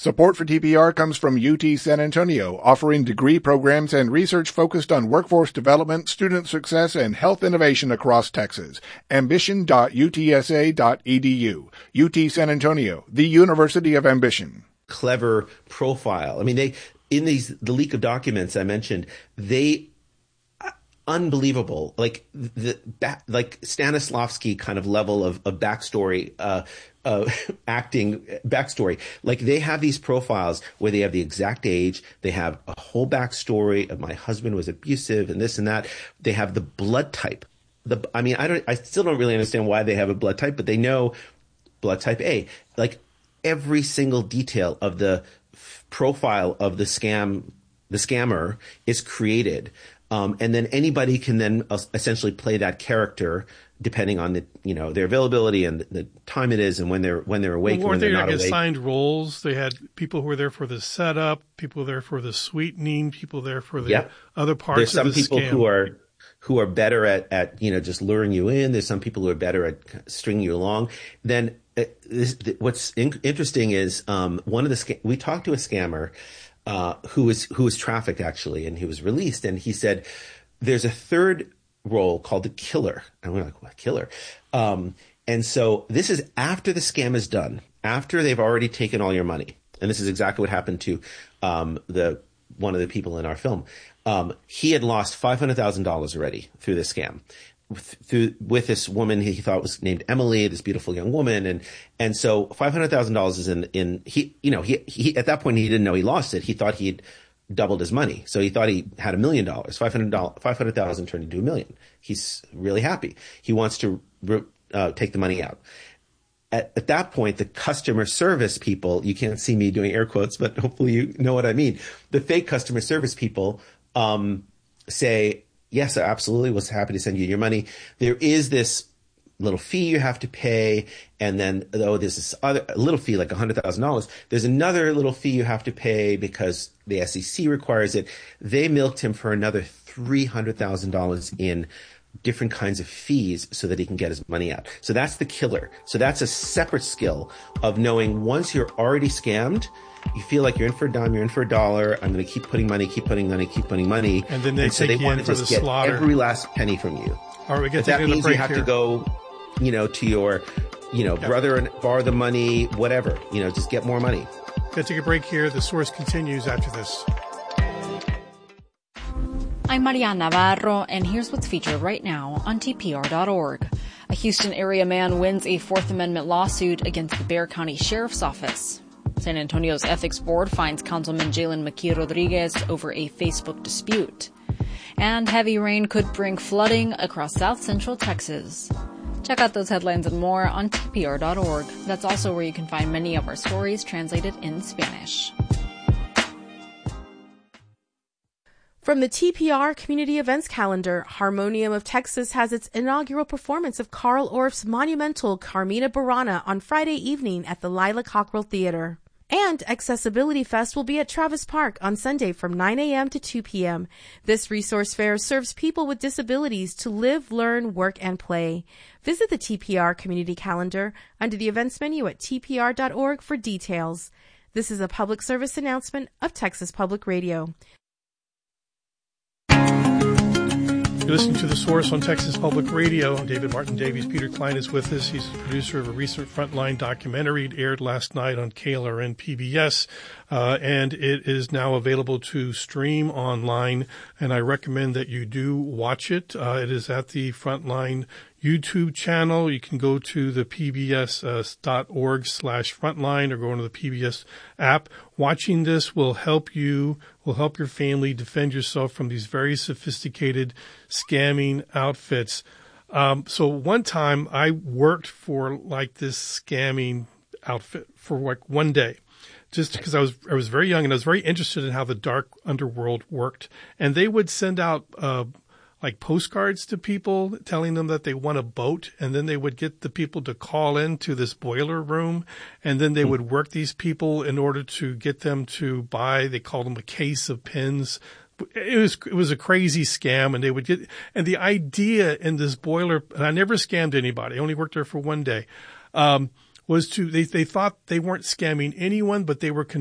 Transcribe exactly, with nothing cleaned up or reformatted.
Support for T P R comes from U T San Antonio, offering degree programs and research focused on workforce development, student success, and health innovation across Texas. ambition dot u t s a dot e d u. U T San Antonio, the University of Ambition. Clever profile. I mean, they in these the leak of documents I mentioned, they unbelievable, like the like Stanislavski kind of level of, of backstory, uh, uh, acting backstory. Like they have these profiles where they have the exact age, they have a whole backstory of my husband was abusive and this and that. They have the blood type. The I mean, I don't, I still don't really understand why they have a blood type, but they know blood type A. Like every single detail of the f- profile of the scam, the scammer is created. Um, and then anybody can then uh, essentially play that character depending on the, you know, their availability and the, the time it is and when they're, when they're awake well, and when they're they not like awake. Assigned roles. They had people who were there for the setup, people there for the sweetening, people there for the yep. other parts There's of the some people scam. who are, who are better at, at, you know, just luring you in. There's some people who are better at stringing you along. Then uh, this, what's in, interesting is, um, one of the, sc- we talked to a scammer, uh, who was, who was trafficked actually, and he was released. And he said, there's a third role called the killer. And we're like, what, killer? Um, and so this is after the scam is done, after they've already taken all your money. And this is exactly what happened to, um, the, one of the people in our film. Um, he had lost five hundred thousand dollars already through this scam. Through, with this woman he thought was named Emily, this beautiful young woman. And, and so five hundred thousand dollars is in, in, he, you know, he, he, at that point he didn't know he lost it. He thought he'd doubled his money. So he thought he had a million dollars, five hundred dollars, five hundred thousand turned into a million. He's really happy. He wants to, uh, take the money out. At, at that point, the customer service people, you can't see me doing air quotes, but hopefully you know what I mean. The fake customer service people, um, say, yes, I absolutely was happy to send you your money. There is this little fee you have to pay. And then, though, there's this other little fee, like one hundred thousand dollars. There's another little fee you have to pay because the S E C requires it. They milked him for another three hundred thousand dollars in different kinds of fees so that he can get his money out. So that's the killer. So that's a separate skill of knowing once you're already scammed, you feel like you're in for a dime, you're in for a dollar. I'm going to keep putting money, keep putting money, keep putting money. And then they and so take they you want in to for just the get slaughter. every last penny from you. All right, we get that to means break you have here. to go, you know, to your, you know, yep. brother and borrow the money, whatever. You know, just get more money. Got to take a break here. The Source continues after this. I'm Mariana Navarro, and here's what's featured right now on T P R dot org. A Houston area man wins a Fourth Amendment lawsuit against the Bexar County Sheriff's Office. San Antonio's Ethics Board finds Councilman Jalen McKee Rodriguez over a Facebook dispute. And heavy rain could bring flooding across south central Texas. Check out those headlines and more on T P R dot org. That's also where you can find many of our stories translated in Spanish. From the T P R Community Events Calendar, Harmonium of Texas has its inaugural performance of Carl Orff's monumental Carmina Burana on Friday evening at the Lila Cockrell Theater. And Accessibility Fest will be at Travis Park on Sunday from nine a.m. to two p.m. This resource fair serves people with disabilities to live, learn, work, and play. Visit the T P R Community Calendar under the events menu at T P R dot org for details. This is a public service announcement of Texas Public Radio. You're listening to The Source on Texas Public Radio. I'm David Martin Davies. Peter Klein is with us. He's the producer of a recent Frontline documentary. It aired last night on K L R N P B S, uh, and it is now available to stream online, and I recommend that you do watch it. Uh, it is at the Frontline YouTube channel. You can go to the pbs.org slash frontline or go into the P B S app. Watching this will help you, will help your family defend yourself from these very sophisticated scamming outfits. Um, so one time I worked for like this scamming outfit for like one day. Just because I was I was very young and I was very interested in how the dark underworld worked. And they would send out uh like postcards to people telling them that they won a boat, and then they would get the people to call in to this boiler room, and then they would work these people in order to get them to buy, they called them a case of pins. It was, it was a crazy scam, and they would get, and the idea in this boiler, and I never scammed anybody, I only worked there for one day, um, was to, they, they thought they weren't scamming anyone, but they were